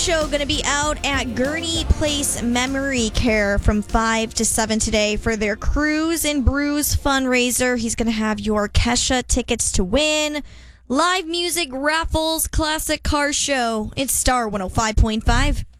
Show going to be out at Gurney Place Memory Care from 5 to 7 today for their Cruise and Brews fundraiser. He's going to have your Kesha tickets to win, live music, raffles, classic car show. It's Star 105.5.